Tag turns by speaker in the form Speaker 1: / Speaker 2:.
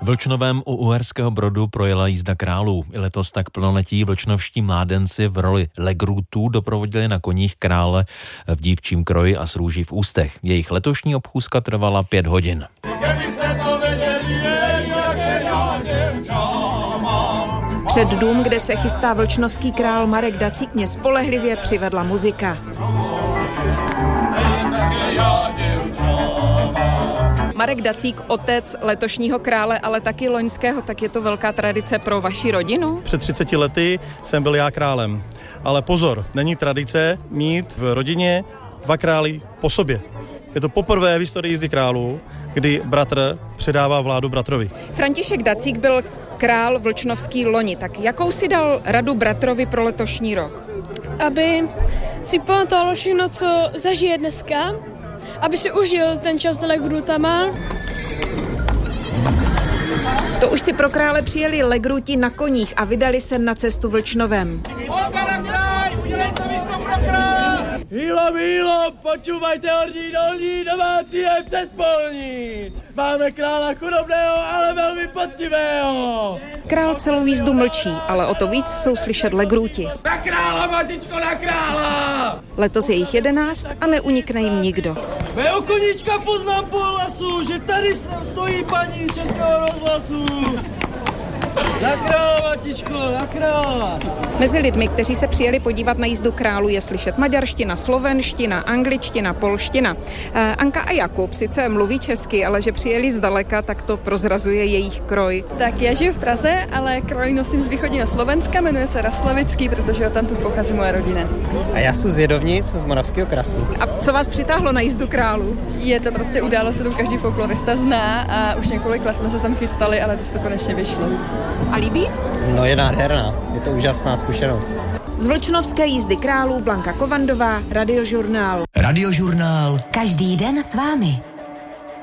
Speaker 1: Vlčnovém u Uherského Brodu projela jízda králů. I letos tak plnoletí vlčnovští mládenci v roli legrutů doprovodili na koních krále v dívčím kroji a s růží v ústech. Jejich letošní obchůzka trvala 5 hodin.
Speaker 2: Před dům, kde se chystá vlčnovský král Marek Dacík, mě spolehlivě přivedla muzika. Marek Dacík, otec letošního krále, ale taky loňského, tak je to velká tradice pro vaši rodinu?
Speaker 3: Před 30 lety jsem byl já králem. Ale pozor, není tradice mít v rodině 2 králi po sobě. Je to poprvé v historii jízdy králů, kdy bratr předává vládu bratrovi.
Speaker 2: František Dacík byl král vlčnovský loni, tak jakou si dal radu bratrovi pro letošní rok?
Speaker 4: Aby si pamatoval všechno, co zažije dneska, aby si užil ten čas s legrutama.
Speaker 2: To už si pro krále přijeli legruti na koních a vydali se na cestu Vlčnovem.
Speaker 5: Hýlo, počúvajte horní, dolní, domácí je přespolní. Máme krála chudobného, ale velmi poctivého.
Speaker 2: Král celou jízdu mlčí, ale o to víc jsou slyšet legruti.
Speaker 5: Na krála, matičko, na krála!
Speaker 2: Letos je jich 11 a neunikne jim nikdo.
Speaker 5: Mého koníčka poznám po hlasu, že tady stojí paní z Českého rozhlasu. Na krála, matičko, na krála!
Speaker 2: Mezi lidmi, kteří se přijeli podívat na jízdu králů, je slyšet maďarština, slovenština, angličtina, polština. Anka a Jakub sice mluví česky, ale že přijeli zdaleka, tak to prozrazuje jejich kroj.
Speaker 6: Tak já žiju v Praze, ale kroj nosím z východního Slovenska, jmenuje se Raslavický, protože od tamtud pochází moje rodina.
Speaker 7: A já jsem z Jedovnic, z Moravského Krasu.
Speaker 2: A co vás přitáhlo na jízdu králů?
Speaker 6: Je to prostě událost, kterou každý folklorista zná a už několik let jsme se sem chystali, ale to konečně vyšlo.
Speaker 2: A líbí?
Speaker 7: No je nádherná, je to úžasná zkušenost.
Speaker 2: Z vlčnovské jízdy králů Blanka Kovandová, Radiožurnál.
Speaker 8: Radiožurnál. Každý den s vámi.